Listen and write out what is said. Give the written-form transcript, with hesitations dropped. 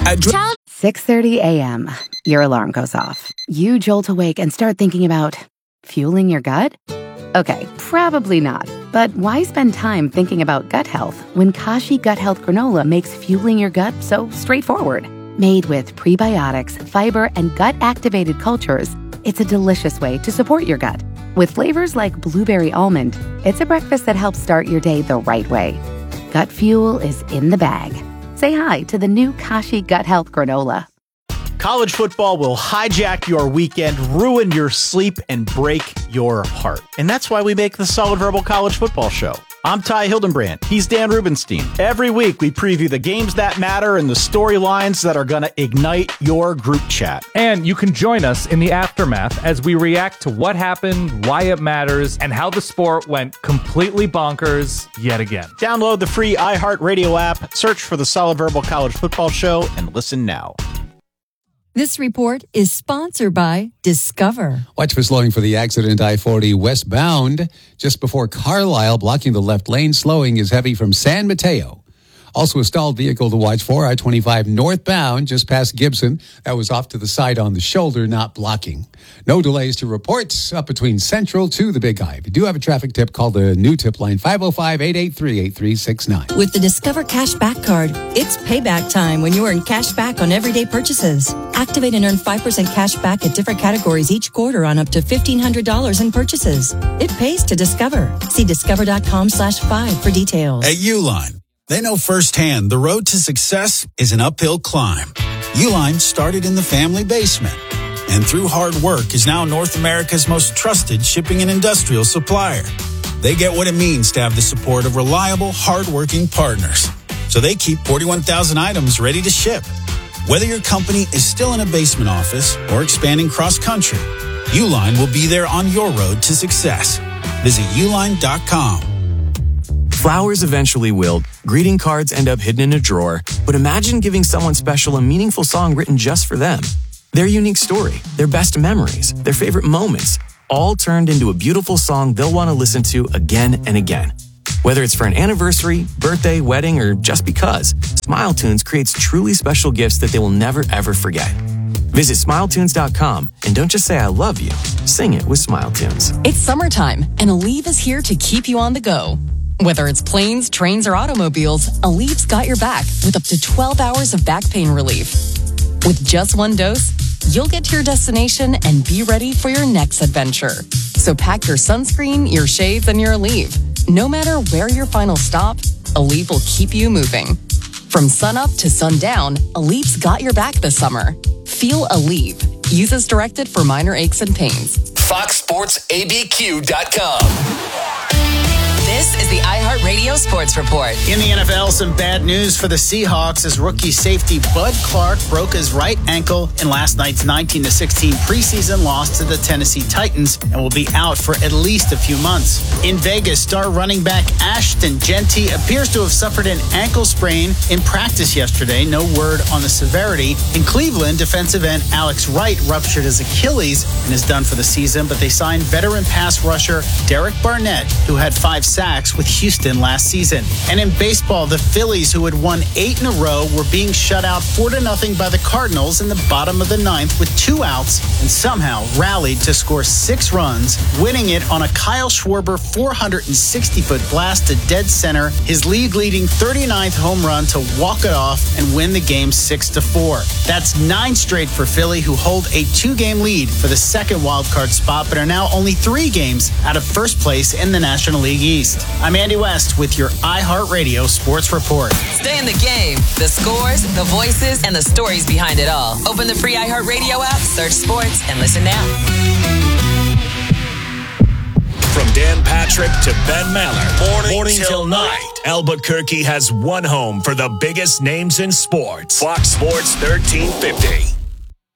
6:30 a.m. Your alarm goes off. You jolt awake and start thinking about fueling your gut? Okay, probably not. But why spend time thinking about gut health when Kashi Gut Health Granola makes fueling your gut so straightforward? Made with prebiotics, fiber, and gut-activated cultures, it's a delicious way to support your gut. With flavors like blueberry almond, it's a breakfast that helps start your day the right way. Gut fuel is in the bag. Say hi to the new Kashi Gut Health Granola. College football will hijack your weekend, ruin your sleep, and break your heart. And that's why we make the Solid Verbal College Football Show. I'm Ty Hildenbrand. He's Dan Rubenstein. Every week, we preview the games that matter and the storylines that are going to ignite your group chat. And you can join us in the aftermath as we react to what happened, why it matters, and how the sport went completely bonkers yet again. Download the free iHeartRadio app, search for the Solid Verbal College Football Show, and listen now. This report is sponsored by Discover. Watch for slowing for the accident I-40 westbound just before Carlisle, blocking the left lane. Slowing is heavy from San Mateo. Also a stalled vehicle to watch for, I-25 northbound just past Gibson. That was off to the side on the shoulder, not blocking. No delays to report up between Central to the Big I. If you do have a traffic tip, call the new tip line 505-883-8369. With the Discover Cashback Card, it's payback time when you earn cash back on everyday purchases. Activate and earn 5% cash back at different categories each quarter on up to $1,500 in purchases. It pays to Discover. See discover.com/5 for details. At Uline, they know firsthand the road to success is an uphill climb. Uline started in the family basement and through hard work is now North America's most trusted shipping and industrial supplier. They get what it means to have the support of reliable, hardworking partners. So they keep 41,000 items ready to ship. Whether your company is still in a basement office or expanding cross-country, Uline will be there on your road to success. Visit uline.com. Flowers eventually wilt, greeting cards end up hidden in a drawer, but imagine giving someone special a meaningful song written just for them. Their unique story, their best memories, their favorite moments, all turned into a beautiful song they'll want to listen to again and again. Whether it's for an anniversary, birthday, wedding, or just because, SmileTunes creates truly special gifts that they will never, ever forget. Visit SmileTunes.com and don't just say I love you, sing it with SmileTunes. It's summertime, and Aleve is here to keep you on the go. Whether it's planes, trains, or automobiles, Aleve's got your back with up to 12 hours of back pain relief. With just one dose, you'll get to your destination and be ready for your next adventure. So pack your sunscreen, your shades, and your Aleve. No matter where your final stop, Aleve will keep you moving. From sunup to sundown, Aleve's got your back this summer. Feel Aleve. Use as directed for minor aches and pains. FoxSportsABQ.com. This is the iHeartRadio Sports Report. In the NFL, some bad news for the Seahawks as rookie safety Bud Clark broke his right ankle in last night's 19-16 preseason loss to the Tennessee Titans and will be out for at least a few months. In Vegas, star running back Ashton Jeanty appears to have suffered an ankle sprain in practice yesterday. No word on the severity. In Cleveland, defensive end Alex Wright ruptured his Achilles and is done for the season, but they signed veteran pass rusher Derek Barnett, who had 5 sacks with Houston last season. And in baseball, the Phillies, who had won 8 in a row, were being shut out 4-0 by the Cardinals in the bottom of the 9th with 2 outs and somehow rallied to score 6 runs, winning it on a Kyle Schwarber 460-foot blast to dead center, his league-leading 39th home run to walk it off and win the game 6-4. That's 9 straight for Philly, who hold a 2-game lead for the second wildcard spot, but are now only 3 games out of first place in the National League East. I'm Andy West with your iHeartRadio Sports Report. Stay in the game. The scores, the voices, and the stories behind it all. Open the free iHeartRadio app, search sports, and listen now. From Dan Patrick to Ben Maller, morning till night, Albuquerque has one home for the biggest names in sports. Fox Sports 1350.